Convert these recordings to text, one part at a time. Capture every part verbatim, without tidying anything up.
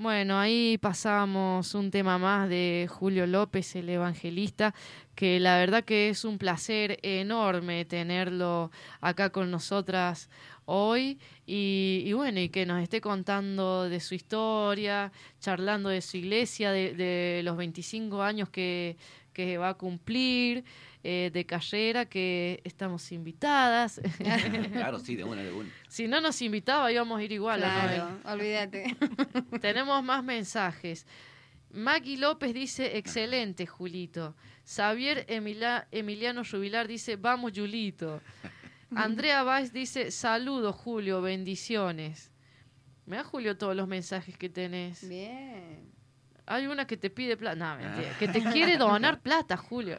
Bueno, ahí pasamos un tema más de Julio López, el evangelista, que la verdad que es un placer enorme tenerlo acá con nosotras hoy y, y bueno, y que nos esté contando de su historia, charlando de su iglesia, de, de los veinticinco años que, que va a cumplir, eh, de carrera, que estamos invitadas. Claro, sí, de una, de una. Si no nos invitaba íbamos a ir igual. Claro, ¿no? Olvídate. Tenemos más mensajes. Maggie López dice, excelente, Julito. Xavier Emila, Emiliano Rubilar dice, vamos, Julito. Andrea Valls dice, saludos, Julio, bendiciones. Me da, Julio, todos los mensajes que tenés. Bien. Hay una que te pide plata. No, mentira. Que te quiere donar plata, Julio.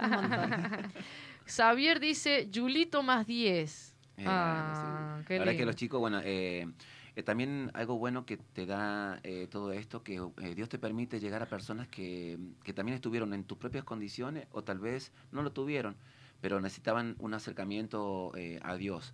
Xavier dice, Julito más diez. Eh, ah, sí. qué La verdad lindo. que los chicos, bueno, eh, eh, también algo bueno que te da eh, todo esto, que eh, Dios te permite llegar a personas que, que también estuvieron en tus propias condiciones o tal vez no lo tuvieron, pero necesitaban un acercamiento eh, a Dios.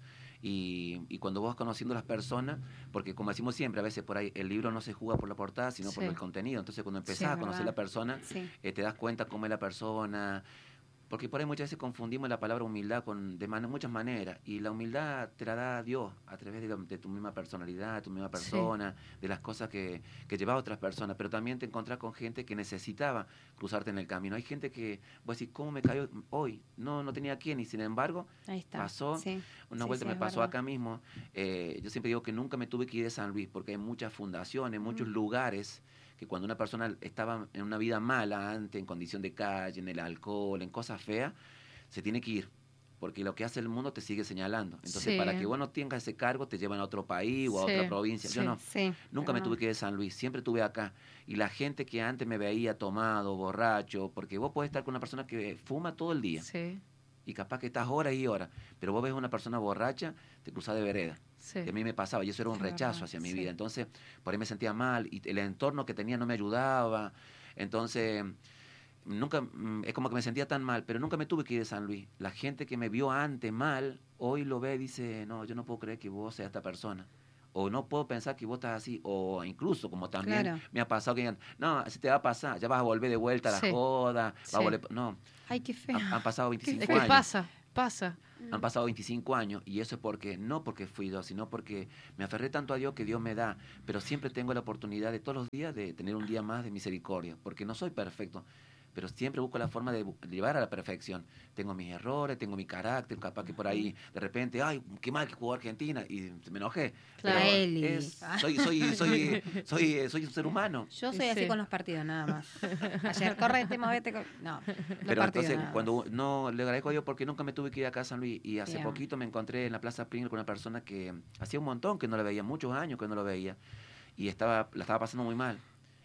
Y, y cuando vos vas conociendo a las personas, porque como decimos siempre, a veces por ahí el libro no se juega por la portada, sino Sí. por el contenido. Entonces cuando empezás Sí, a conocer a la verdad. persona, Sí. eh, te das cuenta cómo es la persona. Porque por ahí muchas veces confundimos la palabra humildad con de man muchas maneras. Y la humildad te la da Dios a través de, la, de tu misma personalidad, de tu misma persona, sí. de las cosas que, que llevaba a otras personas. Pero también te encontrás con gente que necesitaba cruzarte en el camino. Hay gente que, vos decís, ¿cómo me cayó hoy? No, no tenía quién. Y sin embargo, Ahí está. pasó. Sí. Una Sí, vuelta sí, me es pasó verdad. acá mismo. Eh, yo siempre digo que nunca me tuve que ir de San Luis porque hay muchas fundaciones, muchos Mm. lugares que cuando una persona estaba en una vida mala antes, en condición de calle, en el alcohol, en cosas feas, se tiene que ir, porque lo que hace el mundo te sigue señalando. Entonces, Sí. para que vos no tengas ese cargo, te llevan a otro país o a Sí, otra provincia. sí, Yo no, Sí, nunca me no. tuve que ir de San Luis, siempre estuve acá. Y la gente que antes me veía tomado, borracho, porque vos podés estar con una persona que fuma todo el día, Sí, y capaz que estás horas y horas, pero vos ves a una persona borracha, te cruzás de vereda. sí. Que a mí me pasaba, y eso era un Es rechazo verdad, hacia mi sí. vida. Entonces, por ahí me sentía mal, y el entorno que tenía no me ayudaba. Entonces... Nunca, es como que me sentía tan mal, pero nunca me tuve que ir de San Luis. La gente que me vio antes mal, hoy lo ve y dice, no, yo no puedo creer que vos seas esta persona. O no puedo pensar que vos estás así. O incluso, como también Claro. me ha pasado que digan, no, así te va a pasar, ya vas a volver de vuelta a la Sí. joda. Sí. Va a volver... No, Ay, qué feo. han, han pasado veinticinco Es que años. pasa, pasa. Han pasado veinticinco años y eso es porque, no porque fui yo, sino porque me aferré tanto a Dios que Dios me da, pero siempre tengo la oportunidad de todos los días de tener un día más de misericordia, porque no soy perfecto, pero siempre busco la forma de, bu- de llevar a la perfección. Tengo mis errores, tengo mi carácter, capaz que por ahí de repente, ay, qué mal que jugó Argentina y me enojé. Claro. Pero Eli. es, soy, soy, soy, soy, eh, soy un ser humano. Yo soy Sí. así con los partidos, nada más. Ayer, correte, movete. co- No, los Pero partidos entonces, nada cuando más. no le agradezco a Dios porque nunca me tuve que ir acá a San Luis. Y hace Bien. poquito me encontré en la Plaza Pringles con una persona que hacía un montón que no la veía, muchos años que no lo veía. Y estaba, la estaba pasando muy mal.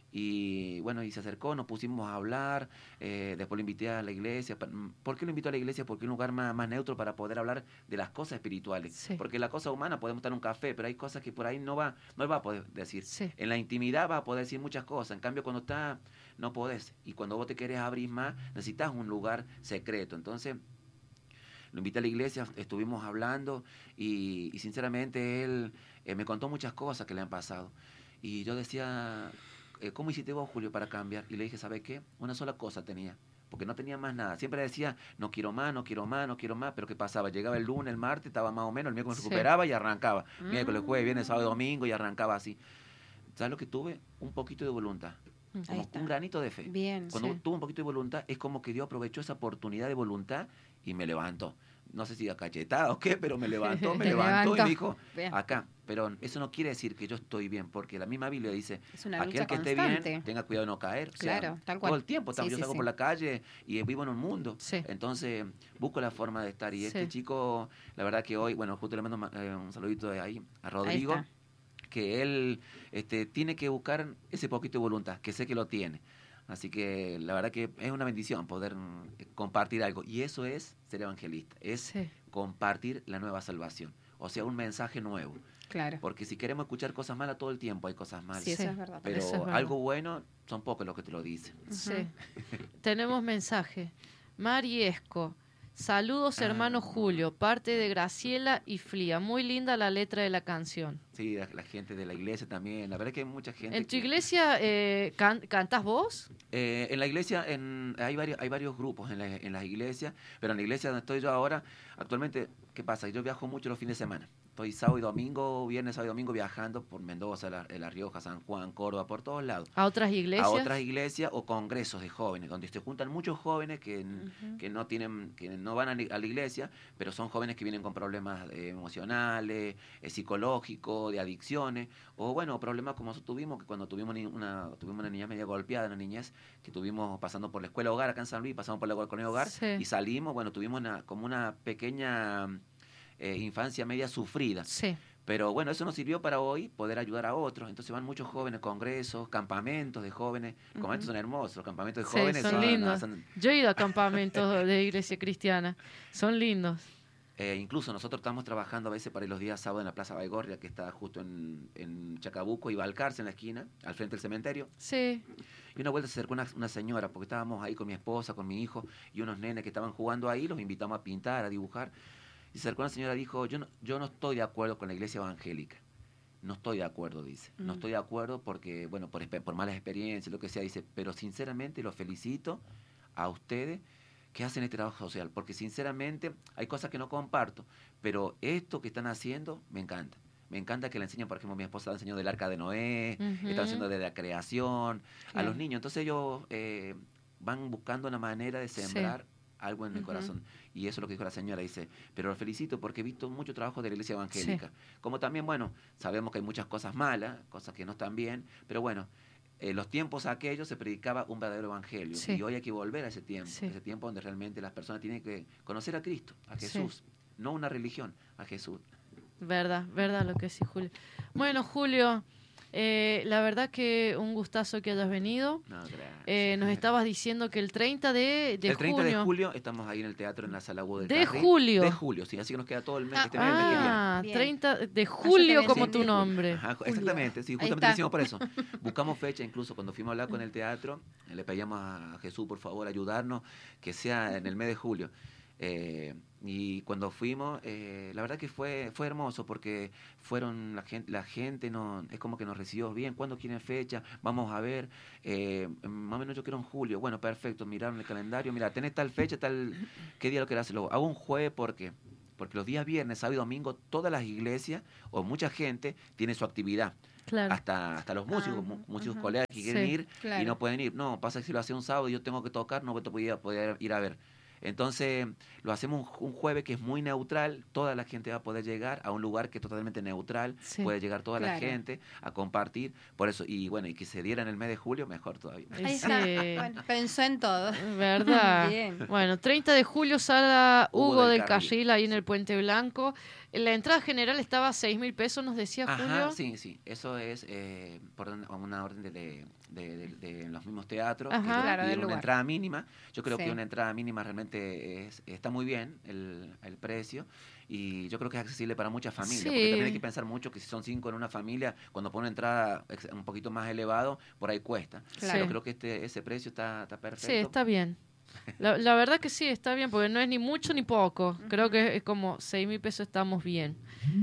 Y bueno, y se acercó, nos pusimos a hablar, eh, después lo invité a la iglesia. Pa- ¿Por qué lo invito a la iglesia? Porque es un lugar más, más neutro para poder hablar de las cosas espirituales. Sí. Porque la cosa humana podemos estar en un café, pero hay cosas que por ahí no va, no va a poder decir. Sí. En la intimidad vas a poder decir muchas cosas, en cambio cuando estás, no podés. Y cuando vos te querés abrir más, necesitas un lugar secreto. Entonces, lo invité a la iglesia, estuvimos hablando y, y sinceramente él eh, me contó muchas cosas que le han pasado. Y yo decía, eh, ¿cómo hiciste vos, Julio, para cambiar? Y le dije, ¿sabes qué? Una sola cosa tenía, porque no tenía más nada. Siempre decía, no quiero más, no quiero más, no quiero más, pero ¿qué pasaba? Llegaba el lunes, el martes, estaba más o menos, el miércoles Sí. recuperaba y arrancaba. Mm. Miércoles, jueves, viernes, sábado, domingo y arrancaba así. ¿Sabes lo que tuve? Un poquito de voluntad. Ahí Como está. un granito de fe. Bien. Cuando Sí. tuve un poquito de voluntad, es como que Dios aprovechó esa oportunidad de voluntad y me levantó. No sé si a cachetada o qué, pero me levantó, me Te levantó y levantó. me dijo, Bien. acá. Pero eso no quiere decir que yo estoy bien, porque la misma Biblia dice, Es una aquel lucha que esté constante. bien, tenga cuidado de no caer. O sea, Claro, tal cual. todo el tiempo, Sí, yo sí, salgo sí. por la calle y vivo en un mundo. Sí. Entonces, busco la forma de estar. Y Sí. este chico, la verdad que hoy, bueno, justo le mando ma- eh, un saludito de ahí a Ahí Rodrigo, está. que él este, tiene que buscar ese poquito de voluntad, que sé que lo tiene. Así que la verdad que es una bendición poder mm, compartir algo. Y eso es ser evangelista, es Sí. compartir la nueva salvación. O sea, un mensaje nuevo. Claro. Porque si queremos escuchar cosas malas todo el tiempo, hay cosas malas. Sí, eso Sí. es verdad. Pero eso es verdad. algo bueno, son pocos los que te lo dicen. Sí. Tenemos mensaje. Mariesco. Saludos, Ah, hermano no. Julio, parte de Graciela y Fría. Muy linda la letra de la canción. Sí, la, la gente de la iglesia también. La verdad es que hay mucha gente. ¿En tu que- iglesia eh, can- cantas vos? Eh, en la iglesia en, hay, varios, hay varios grupos en, la- en las iglesias, pero en la iglesia donde estoy yo ahora, actualmente, ¿qué pasa? Yo viajo mucho los fines de semana. Estoy sábado y domingo, viernes, sábado y domingo viajando por Mendoza, La, La Rioja, San Juan, Córdoba, por todos lados. ¿A otras iglesias? A otras iglesias o congresos de jóvenes, donde se juntan muchos jóvenes que, Ujú. que no tienen, que no van a, la a la iglesia, pero son jóvenes que vienen con problemas eh, emocionales, eh, psicológicos, de adicciones, o bueno, problemas como tuvimos, que cuando tuvimos ni- una, tuvimos una niña media golpeada, una niñez, que tuvimos pasando por la escuela hogar acá en San Luis, pasamos por la colonia hogar, Sí. y salimos, bueno, tuvimos una, como una pequeña eh, infancia media sufrida. Sí. Pero bueno, eso nos sirvió para hoy poder ayudar a otros. Entonces van muchos jóvenes, congresos, campamentos de jóvenes. Los campamentos Ujú. son hermosos, los campamentos de Sí, jóvenes son son, lindos. son- Yo he ido a campamentos de iglesia cristiana. Son lindos. eh, incluso nosotros estamos trabajando a veces para ir los días sábados en la Plaza Baigorria, que está justo en, en Chacabuco y Balcarce, en la esquina, al frente del cementerio. Sí. Y una vuelta se acercó una, una señora, porque estábamos ahí con mi esposa, con mi hijo y unos nenes que estaban jugando ahí, los invitamos a pintar, a dibujar. Y se acercó una señora y dijo, yo no, yo no estoy de acuerdo con la iglesia evangélica. No estoy de acuerdo, dice. No Mm. estoy de acuerdo porque, bueno, por, espe- por malas experiencias, lo que sea, dice. Pero sinceramente los felicito a ustedes que hacen este trabajo social. Porque sinceramente hay cosas que no comparto. Pero esto que están haciendo me encanta. Me encanta que le enseñen, por ejemplo, mi esposa le enseñó del arca de Noé, Ujú. están haciendo desde la creación, a Claro. los niños. Entonces ellos eh, van buscando una manera de sembrar algo en el Ujú. corazón. Y eso es lo que dijo la señora, dice, pero lo felicito porque he visto mucho trabajo de la iglesia evangélica. Como también, bueno, sabemos que hay muchas cosas malas, cosas que no están bien, pero bueno, en los tiempos aquellos se predicaba un verdadero evangelio. Sí. Y hoy hay que volver a ese tiempo, Sí. ese tiempo donde realmente las personas tienen que conocer a Cristo, a Sí. Jesús, no una religión, a Jesús. Verdad, verdad lo que sí, Julio. Bueno, Julio, eh, la verdad que un gustazo que hayas venido. No, gracias. Eh, nos estabas diciendo que el treinta de, de el treinta junio... de julio estamos ahí en el teatro en la sala U del ¿De Carril. julio? De julio, sí, así que nos queda todo el mes, Ah, este mes, el mes que viene. Ah, Bien. treinta de te julio había como tu entendido. nombre. Ajá, Julio. exactamente, sí, Ahí justamente está. lo hicimos por eso. Buscamos fecha, incluso cuando fuimos a hablar con el teatro, le pedíamos a Jesús, por favor, ayudarnos, que sea en el mes de julio. Eh, y cuando fuimos, eh, la verdad que fue fue hermoso porque fueron la gente, la gente no, es como que nos recibió bien. ¿Cuándo quieren fecha? Vamos a ver. Eh, más o menos yo quiero en julio. Bueno, perfecto. Miraron el calendario. Mira, tenés tal fecha, tal. ¿Qué día lo querés hacerlo? Hago un jueves porque porque los días viernes, sábado y domingo, todas las iglesias o mucha gente tiene su actividad. Claro. Hasta, hasta los músicos, Ah, mu- músicos ajá. colegas que quieren Sí, ir claro. y no pueden ir. No, pasa que si lo hace un sábado y yo tengo que tocar, no te podía poder ir a ver. Entonces, lo hacemos un, un jueves que es muy neutral, toda la gente va a poder llegar a un lugar que es totalmente neutral, Sí. puede llegar toda la Claro. gente a compartir, por eso, y bueno, y que se diera en el mes de julio, mejor todavía. Eh, Ahí sí. está. Bueno, pensó en todo. ¿Verdad? Bien. Bueno, treinta de julio, sala Hugo Hugo del del Carril. Carril, ahí en el Puente Blanco. La entrada general estaba a seis mil pesos, nos decía Ajá, Julio. sí, sí, eso es eh, por un- una orden de, de, de- de- de los mismos teatros, Ajá. que nos Claro, del pidieron una lugar. entrada mínima. Yo creo Sí. que una entrada mínima realmente es, está muy bien el, el precio y yo creo que es accesible para muchas familias, porque Sí. también hay que pensar mucho que si son cinco en una familia, cuando pone una entrada ex- un poquito más elevado, por ahí cuesta. Claro. Yo creo que este ese precio está, está perfecto. Sí, está bien. La, la verdad que sí, está bien, porque no es ni mucho ni poco. Creo que es como seis mil pesos, estamos bien.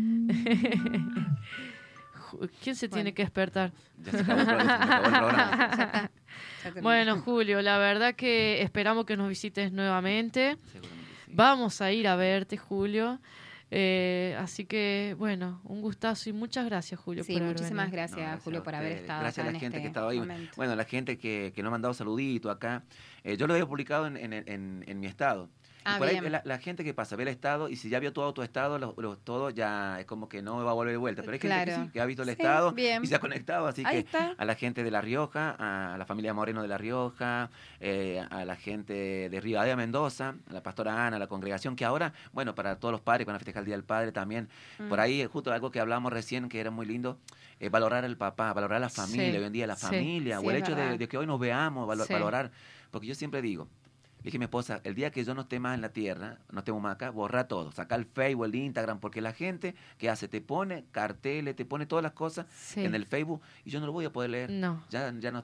Ju- ¿Quién se tiene Bueno. que despertar? Ya se acabó, el programa, se acabó el programa. Ya está. Ya terminó. Bueno, Julio, la verdad que esperamos que nos visites nuevamente. Seguramente sí. Vamos a ir a verte, Julio. Eh, así que, bueno, un gustazo y muchas gracias, Julio, Sí, por haber muchísimas venido. gracias, No, gracias Julio, a por haber ustedes. estado Gracias acá a la en gente este que estaba ahí. momento. Bueno, la gente que, que nos ha mandado saluditos acá. Eh, yo lo había publicado en, en, en, en mi estado. Y Ah, por ahí bien. la, la gente que pasa, ve el estado y si ya vio todo tu estado, lo, lo- todo ya es como que no me va a volver de vuelta. Pero hay gente que Claro. sí, que ha visto el Sí, estado bien. y se ha conectado. Así Ahí que está. a la gente de La Rioja, a la familia Moreno de La Rioja, eh, a la gente de Rivadavia, Mendoza, a la pastora Ana, a la congregación, que ahora, bueno, para todos los padres, que van a festejar el Día del Padre también. Mm. Por ahí, eh, justo algo que hablamos recién, que era muy lindo, eh, valorar al papá, valorar a la familia, Sí, hoy en día la sí, familia, sí, o el es hecho de, verdad. de que hoy nos veamos, valo- Sí. valorar. Porque yo siempre digo, le dije a mi esposa, el día que yo no esté más en la tierra, no estemos más acá, borra todo, saca el Facebook, el Instagram, porque la gente que hace, te pone carteles, te pone todas las cosas Sí. en el Facebook y yo no lo voy a poder leer. No. Ya, ya no está.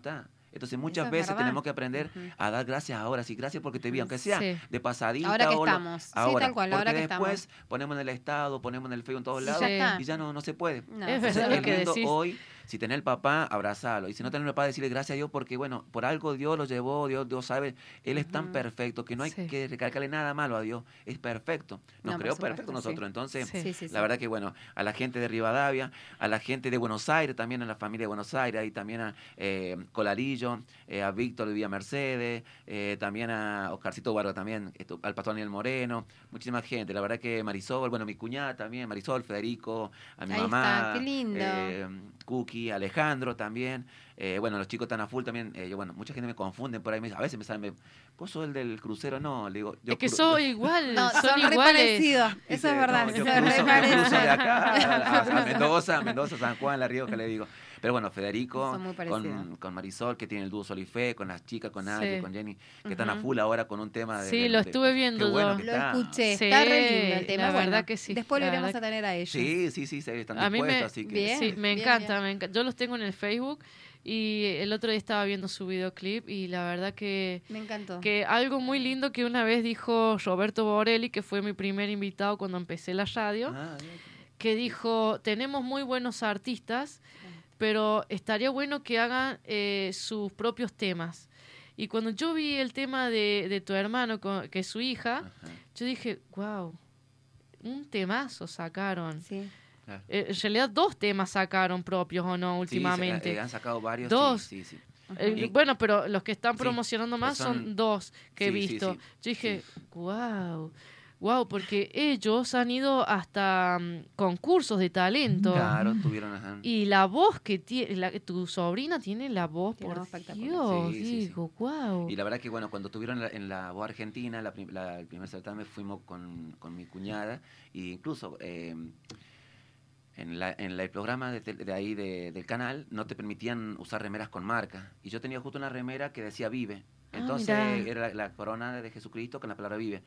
Entonces muchas Eso es veces verdad. tenemos que aprender Ujú. a dar gracias ahora, sí, gracias porque te vi, aunque sea Sí. de pasadita. Ahora que o lo- estamos. Sí, ahora, tal cual, porque ahora que después estamos. ponemos en el estado, ponemos en el Facebook en todos Y lados ya está. y ya no, no se puede. No, Es sí, verdad Entonces lo es que lindo decís. hoy, si tenés el papá, abrazalo. Y si no tenés el papá, decirle gracias a Dios porque, bueno, por algo Dios lo llevó, Dios, Dios sabe, Él es tan Ujú. perfecto que no hay Sí. que recalcarle nada malo a Dios. Es perfecto. Nos No, por creó supuesto, perfecto sí. nosotros. Entonces, Sí. Sí, sí, sí. la verdad que, bueno, a la gente de Rivadavia, a la gente de Buenos Aires, también a la familia de Buenos Aires, y también a eh, Colarillo, eh, a Víctor de Villa Mercedes, eh, también a Oscarcito Barba también, esto, al pastor Daniel Moreno, muchísima gente. La verdad que Marisol, bueno, mi cuñada también, Marisol, Federico, a mi Ahí mamá, está, qué lindo. eh, Cookie, Alejandro también. Eh, bueno, los chicos están a full también. Eh, yo, bueno, mucha gente me confunden por ahí. Me, a veces me salen, me, ¿vos sos el del crucero? No, le digo, yo Es que cru- soy igual, No, son, son re iguales. parecidos. Eso Dice, es verdad. no, yo son re cruzo, yo parecidos. cruzo de acá a, a- a Mendoza, Mendoza, San Juan, La Rioja, le digo. Pero bueno, Federico, Son muy parecidos. con, con Marisol, que tiene el dúo Sol y Fe, con las chicas, con Ari, Sí. con Jenny, que están a Ujú. full ahora con un tema de... Sí, de- lo de- estuve qué viendo bueno yo. que Lo está. escuché. Sí, Está re lindo el tema. la Bueno, verdad que sí, después lo la iremos verdad a tener a ellos. Sí, sí, sí, sí, están A mí me- dispuestos, así que... Bien. Sí, me bien, encanta, bien. me encanta. Yo los tengo en el Facebook y el otro día estaba viendo su videoclip y la verdad que, Me encantó. que algo muy lindo que una vez dijo Roberto Borelli, que fue mi primer invitado cuando empecé la radio, Ah, bien. que dijo, tenemos muy buenos artistas, pero estaría bueno que hagan eh, sus propios temas. Y cuando yo vi el tema de, de tu hermano, con- que es su hija, Ajá, yo dije, wow, un temazo sacaron. Sí. claro. Eh, en realidad dos temas sacaron propios o no Sí, últimamente. se- eh, han sacado varios. Dos. Sí, sí, sí. Eh, Y- bueno, pero los que están Sí, promocionando más son- son, dos que he sí, sí, visto. sí, Yo dije, wow, wow, porque ellos han ido hasta mm, concursos de talento. Claro, tuvieron... ajá. Y la voz que tiene, la, tu sobrina tiene la voz, Tiene por una voz espectacular. Dios, Sí, sí, sí. digo, wow. Y la verdad que, bueno, cuando estuvieron en la, en la voz argentina, la, prim- la- el primer certamen, fuimos con, con mi cuñada, e incluso eh, en, la, en la- el programa de, tel- de ahí de- del canal no te permitían usar remeras con marca. Y yo tenía justo una remera que decía Vive. Ah, Entonces mirá. era la, la corona de Jesucristo con la palabra Vive.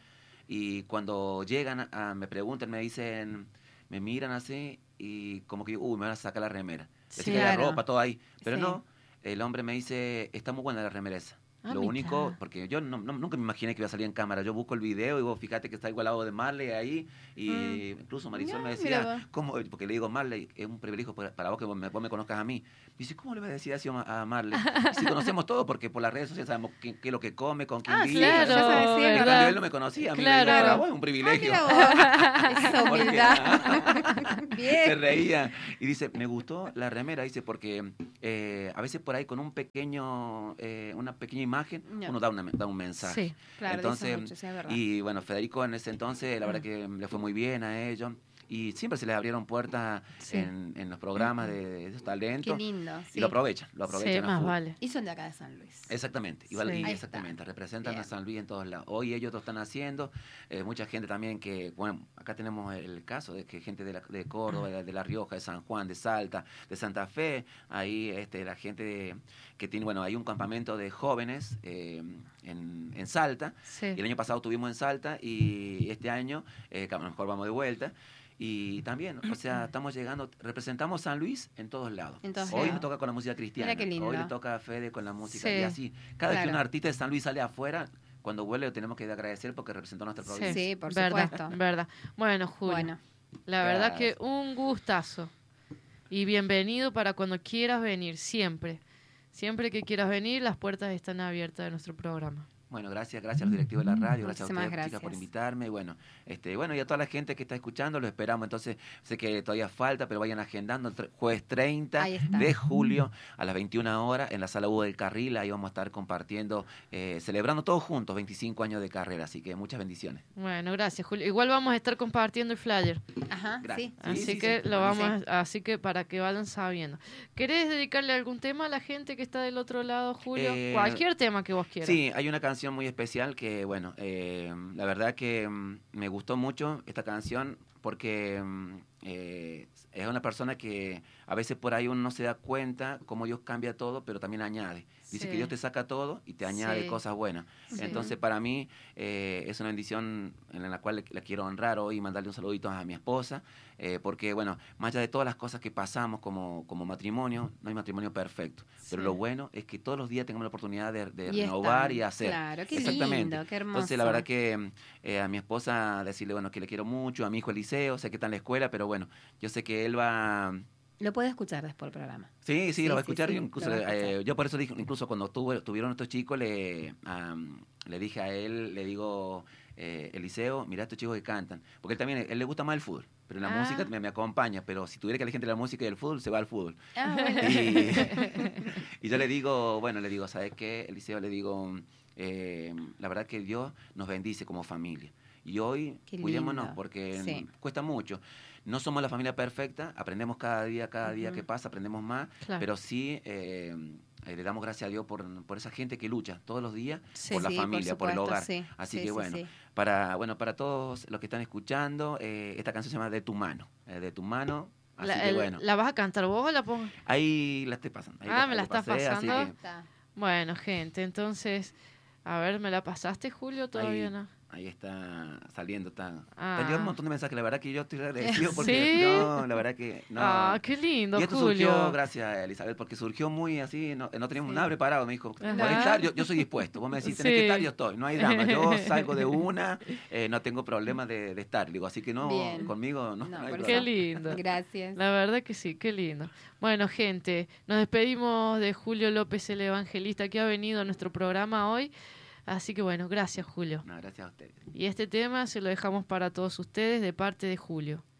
Y cuando llegan, a, a- me preguntan, me dicen, me miran así y como que, uy, me van a sacar la remera. Sí, Decía que la claro. ropa, todo ahí. Pero Sí. no, el hombre me dice, está muy buena la remera esa. Ah, Lo mirá. único, porque yo no, no- nunca me imaginé que iba a salir en cámara. Yo busco el video y vos fíjate que está igualado de Marley ahí. Y Mm. incluso Marisol Ya, me mira decía, vos. ¿cómo? Porque le digo, Marley, es un privilegio para, para vos que vos me, vos me conozcas a mí. Me dice, ¿cómo le vas a decir así a a Marley? Y si conocemos todo, porque por las redes sociales sabemos qué, qué es lo que come, con quién Ah, vive. claro, ya sabes, sí, es En verdad. cambio, él no me conocía. A mí Claro. le digo, para vos es un Ah, privilegio. mira vos. Esa Porque, humildad. ah, se Bien. reía y dice, me gustó la remera, dice, porque eh, a veces por ahí con un pequeño, eh, una pequeña imagen, No. uno da, una, da un mensaje. Sí, Claro, Entonces, dice mucho, sí, es verdad. Y bueno, Federico en ese entonces, la verdad Mm. que le fue muy bien a ellos. Y siempre se les abrieron puertas Sí. en, en los programas de, de esos Qué talentos. lindo. Y Sí. lo aprovechan, lo sí, aprovechan. a más full. vale. Y son de acá de San Luis. Exactamente, igual, Sí. y Ahí exactamente, está. representan Bien. a San Luis en todos lados. Hoy ellos lo están haciendo, eh, mucha gente también que, bueno, acá tenemos el caso de que gente de, la, de Córdoba, de, de La Rioja, de San Juan, de Salta, de Santa Fe, ahí este, la gente de- que tiene, bueno, hay un campamento de jóvenes eh, en, en Salta, Sí. y el año pasado estuvimos en Salta y este año, eh, que a lo mejor vamos de vuelta. Y también, o sea, estamos llegando, representamos San Luis en todos lados. En todos Hoy lados. me toca con la música cristiana, Mira qué lindo. hoy le toca a Fede con la música Sí. y así. Cada vez que Claro. un artista de San Luis sale afuera, cuando vuelve lo tenemos que agradecer porque representó nuestra provincia. Sí, por verdad, supuesto. verdad. Bueno, Julio, Bueno, la verdad que Gracias. un gustazo. Y bienvenido para cuando quieras venir, siempre. Siempre que quieras venir, las puertas están abiertas de nuestro programa. Bueno, gracias, gracias a los directivos de la radio, gracias a Muchísimas ustedes, chicas, por gracias. invitarme. Y bueno, este, bueno, y a toda la gente que está escuchando, lo esperamos. Entonces, sé que todavía falta, pero vayan agendando el tre- jueves treinta Ahí está. de julio a las veintiuna horas en la sala U del Carril. Ahí vamos a estar compartiendo, eh, celebrando todos juntos veinticinco años de carrera. Así que muchas bendiciones. Bueno, gracias, Julio. Igual vamos a estar compartiendo el flyer. ajá, Gracias. sí. Sí, Así sí, que sí. lo Bueno, vamos a- así que para que vayan sabiendo. ¿Querés dedicarle algún tema a la gente que está del otro lado, Julio? Eh, Cualquier tema que vos quieras. Sí, hay una canción muy especial que, bueno, eh, la verdad que mm, me gustó mucho esta canción porque mm, eh, es una persona que a veces por ahí uno no se da cuenta cómo Dios cambia todo, pero también añade. Dice Sí. que Dios te saca todo y te añade Sí. cosas buenas. Sí. Entonces, para mí eh, es una bendición en la cual le, la quiero honrar hoy y mandarle un saludito a mi esposa, eh, porque, bueno, más allá de todas las cosas que pasamos como, como matrimonio, no hay matrimonio perfecto, pero Sí. lo bueno es que todos los días tengamos la oportunidad de, de Y renovar están. y hacer. Claro, qué Exactamente. lindo, qué hermoso. Entonces, la verdad que eh, a mi esposa decirle, bueno, que le quiero mucho, a mi hijo Eliseo, sé que está en la escuela, pero bueno, yo sé que él va... Lo puede escuchar después del programa. Sí, sí, Sí, lo va a sí, escuchar. sí, incluso, lo va a escuchar. eh, yo por eso dije, incluso cuando tuve, tuvieron estos chicos, le, am, le dije a él, le digo, eh, Eliseo, mira estos chicos que cantan. Porque él también, él le gusta más el fútbol, pero en la Ah. música me, me acompaña. Pero si tuviera que elegir entre la música y el fútbol, se va al fútbol. Ah, bueno. Y, y yo le digo, bueno, le digo, ¿sabes qué? Eliseo, le digo, eh, la verdad que Dios nos bendice como familia. Y hoy, Qué cuidémonos, lindo. porque Sí. cuesta mucho. No somos la familia perfecta, aprendemos cada día, cada día Ujú. que pasa, aprendemos más, Claro. pero sí eh, eh, le damos gracias a Dios por, por esa gente que lucha todos los días Sí, por la sí, familia, por, el supuesto, hogar. sí. Así Sí, que sí, bueno, sí. para bueno para todos los que están escuchando, eh, esta canción se llama De tu mano, eh, De tu mano. Así La, que el- bueno, ¿La vas a cantar vos o la pongo? ahí la estoy pasando. Ahí Ah, la- me ahí la la estás pasé, así pasando. Ahí que- está. Bueno, gente, entonces, a ver, ¿me la pasaste, Julio? Todavía Ahí, no. ahí está saliendo, está, Ah. está llegando un montón de mensajes, la verdad que yo estoy agradecido porque ¿Sí? no, la verdad que no. Ah, qué lindo, Y esto Julio. surgió, gracias Elizabeth, porque surgió muy así, no, no teníamos Sí. nada preparado, me dijo, ¿podés Ajá. estar? Yo, yo soy dispuesto, vos me decís, tenés Sí. que estar, yo estoy, no hay drama, yo salgo de una, eh, no tengo problema de, de estar, digo, así que no, Bien. conmigo no, No, no hay por Qué problema. lindo. Gracias. La verdad que sí, qué lindo. Bueno, gente, nos despedimos de Julio López, el evangelista, que ha venido a nuestro programa hoy. Así que bueno, gracias, Julio. No, gracias a ustedes. Y este tema se lo dejamos para todos ustedes de parte de Julio.